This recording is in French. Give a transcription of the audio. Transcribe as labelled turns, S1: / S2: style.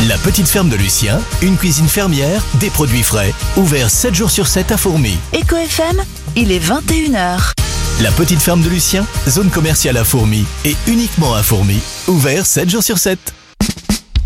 S1: La petite ferme de Lucien, une cuisine fermière, des produits frais. Ouvert 7 jours sur 7 à Fourmies.
S2: Eco FM, il est 21h.
S1: La petite ferme de Lucien, zone commerciale à Fourmies et uniquement à Fourmies. Ouvert 7 jours sur 7.